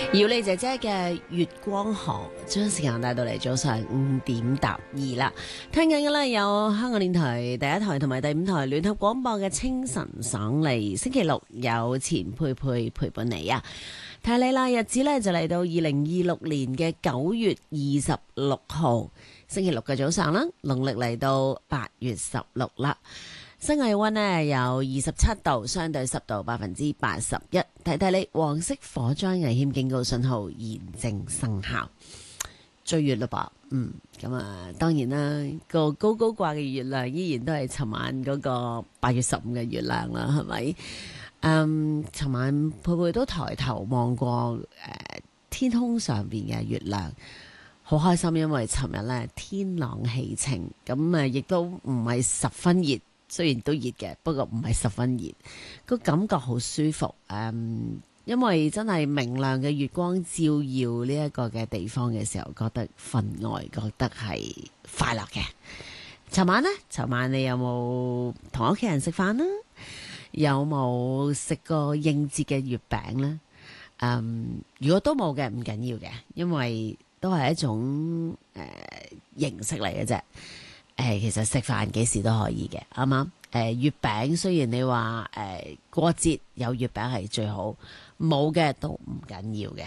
姚莉姐姐嘅月光河，將時間帶到嚟早上5:12啦。聽緊嘅咧有香港電台第一台同埋第5台聯合廣播嘅清晨爽利，星期六有錢佩佩陪伴你啊！提你啦，日子咧就嚟到2026年嘅9月26號，星期六嘅早上啦，農曆嚟到8月16啦。室外氣溫呢有27度，相對濕度81%。提提你，黃色火災危險警告信號現正生效。追月嘞噃，咁啊，當然啦，個高高掛嘅月亮依然都係尋晚嗰個8月15嘅月亮啦，係咪？尋晚佩佩都抬頭望過天空上邊嘅月亮，好開心，因為尋日呢天朗氣清，咁啊亦都唔係十分熱。雖然都熱嘅，不過唔係十分熱，個感覺好舒服。因為真係明亮嘅月光照耀呢一個嘅地方嘅時候，覺得分外，覺得係快樂嘅。尋晚你有冇同屋企人食飯呢？有冇食過應節嘅月餅呢？如果都冇嘅，唔緊要嘅，因為都係一種形式嚟嘅啫。其實食飯幾時都可以嘅，啱啱？月餅雖然你話過節有月餅係最好，冇嘅都唔緊要嘅。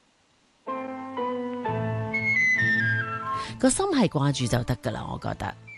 個心係掛住就得噶啦，我覺得。